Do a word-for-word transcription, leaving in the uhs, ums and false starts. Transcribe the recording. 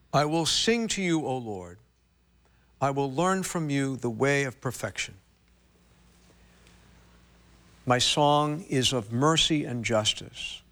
I will sing to you, O Lord. I will learn from you the way of perfection. My song is of mercy and justice.